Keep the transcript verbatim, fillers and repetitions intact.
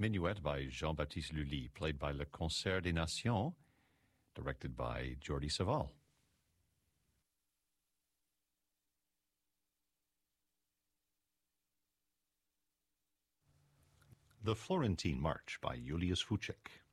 Minuet by Jean-Baptiste Lully, played by Le Concert des Nations, directed by Jordi Savall. The Florentine March by Julius Fučík.